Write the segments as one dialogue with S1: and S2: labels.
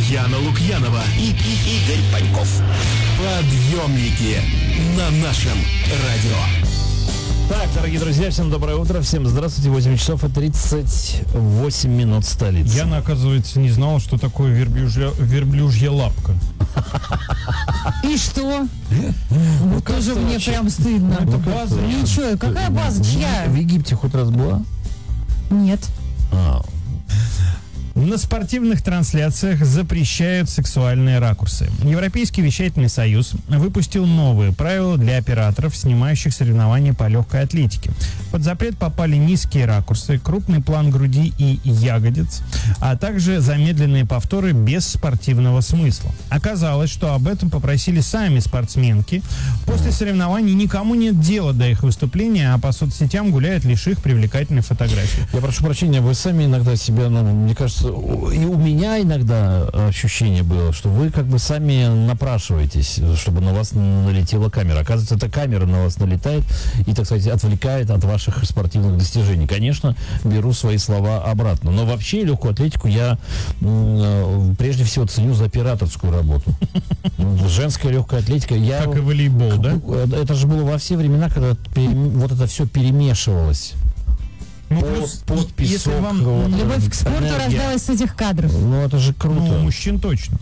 S1: Яна Лукьянова и Игорь Паньков. Подъемники на нашем радио.
S2: Так, дорогие друзья, всем доброе утро, всем здравствуйте, 8 часов и 38 минут в столице.
S3: Яна, оказывается, не знала, что такое верблюжья лапка.
S4: И что? Вот тоже мне прям стыдно.
S3: Это база.
S4: Ничего, какая база, чья?
S2: В Египте хоть раз была?
S4: Нет.
S3: На спортивных трансляциях запрещают сексуальные ракурсы. Европейский вещательный союз выпустил новые правила для операторов, снимающих соревнования по легкой атлетике. Под запрет попали низкие ракурсы, крупный план груди и ягодиц, а также замедленные повторы без спортивного смысла. Оказалось, что об этом попросили сами спортсменки. После соревнований никому нет дела до их выступления, а по соцсетям гуляют лишь их привлекательные фотографии.
S2: Я прошу прощения, вы сами иногда себя, мне кажется, и у меня иногда ощущение было, что вы как бы сами напрашиваетесь, чтобы на вас налетела камера. Оказывается, эта камера на вас налетает и, так сказать, отвлекает от ваших спортивных достижений. Конечно, беру свои слова обратно. Но вообще легкую атлетику я прежде всего ценю за операторскую работу. Женская легкая атлетика.
S3: Как и волейбол, да?
S2: Это же было во все времена, когда вот это все перемешивалось.
S3: Ну, плюс, если вам
S4: любовь к спорту рождалась с этих кадров.
S2: Ну, это же круто.
S3: Ну, у мужчин точно.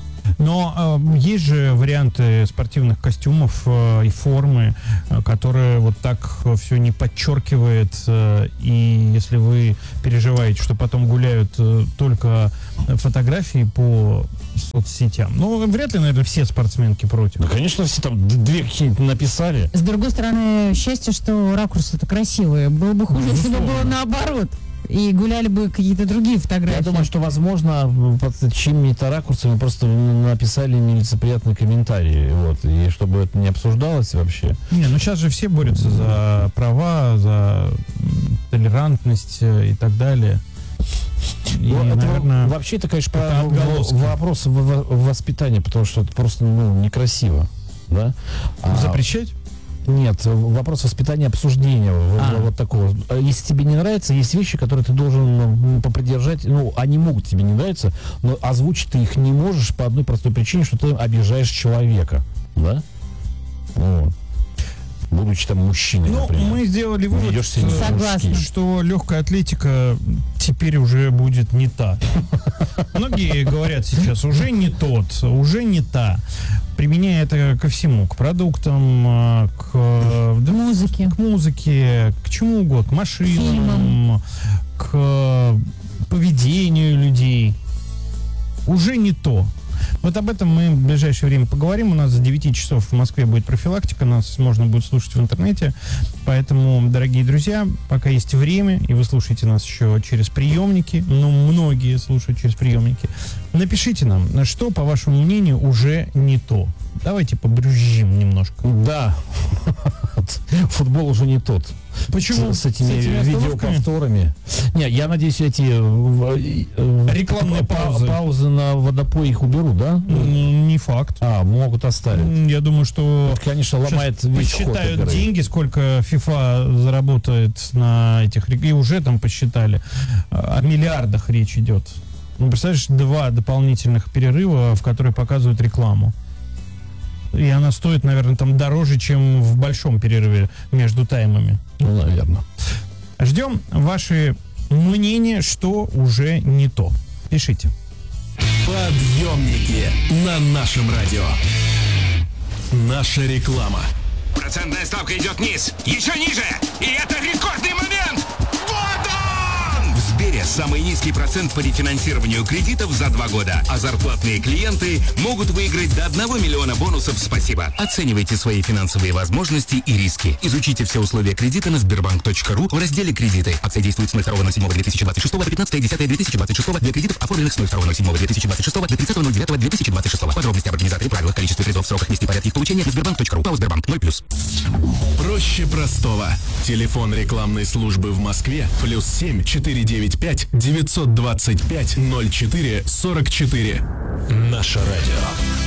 S3: Но есть же варианты спортивных костюмов и формы, которые вот так все не подчеркивает. И если вы переживаете, что потом гуляют только фотографии по соцсетям, ну, вряд ли, наверное, все спортсменки против.
S2: Ну, конечно, все там две какие-нибудь написали.
S4: С другой стороны, счастье, что ракурсы-то красивые. Было бы хуже, если бы было наоборот. И гуляли бы какие-то другие фотографии.
S2: Я думаю, что, возможно, под чьими-то ракурсами просто написали нелицеприятные комментарии. Вот, и чтобы это не обсуждалось вообще.
S3: Не, ну сейчас же все борются за права, за толерантность и так далее. И,
S2: это,
S3: наверное,
S2: вообще это, конечно, вопрос воспитания, потому что это просто некрасиво. Да?
S3: Запрещать?
S2: Нет, вопрос воспитания, обсуждения вот такого. Если тебе не нравится, есть вещи, которые ты должен попридержать. Ну, они могут тебе не нравиться, но озвучить ты их не можешь по одной простой причине, что ты обижаешь человека. Да? Вот. Будучи там мужчиной, например.
S3: Мы сделали вывод,
S4: Согласна.
S3: что легкая атлетика теперь уже будет не та. Многие говорят сейчас, уже не тот, уже не та. Применяя это ко всему, к продуктам, к музыке, к чему угодно, к машинам,
S4: фильмам,
S3: к поведению людей. Уже не то. Вот об этом мы в ближайшее время поговорим. У нас за 9 часов в Москве будет профилактика. Нас можно будет слушать в интернете. Поэтому, дорогие друзья, пока есть время, и вы слушаете нас еще через приемники, но многие слушают через приемники, напишите нам, что, по вашему мнению, уже не то. Давайте побрюзжим немножко.
S2: Да. Футбол уже не тот.
S3: Почему?
S2: С этими видеоповторами. Не, я надеюсь, эти
S3: рекламные
S2: паузы на водопой их уберут, да?
S3: Не факт.
S2: Могут оставить.
S3: Я думаю, что
S2: это, конечно, ломает весь ход игры.
S3: Посчитают деньги, сколько FIFA заработает на этих... И уже там посчитали. О миллиардах речь идет. Ну, представляешь, 2 дополнительных перерыва, в которые показывают рекламу. И она стоит, наверное, там дороже, чем в большом перерыве между таймами.
S2: Ну, наверное.
S3: Ждем ваши мнения, что уже не то. Пишите.
S1: Подъемники на нашем радио. Наша реклама.
S5: Процентная ставка идет вниз, еще ниже, и это рекордный момент! Вот он! В Сбере самый низкий процент по рефинансированию кредитов за 2 года, а зарплатные клиенты могут выиграть до 1 миллиона бонусов «Спасибо». Оценивайте свои финансовые возможности и риски. Изучите все условия кредита на sberbank.ru в разделе «Кредиты». Акция действует с 02.07.2026 по 15.10.2026 для кредитов, оформленных с 02.07.2026 до 30.09.2026. Подробности об организаторе, правилах, количестве призов, сроках, месте и порядке их получения на sberbank.ru. ПАО «Сбербанк» 0+.
S1: Проще простого. Телефон рекламной службы в Москве +7 495 925 04 44. Наше радио.